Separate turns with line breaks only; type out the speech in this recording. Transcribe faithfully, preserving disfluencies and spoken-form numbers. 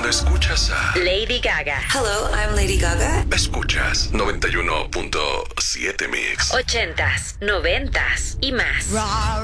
Cuando escuchas a
Lady Gaga.
Hello, I'm Lady Gaga.
Escuchas noventa y uno punto siete Mix.
Ochentas, noventas y más.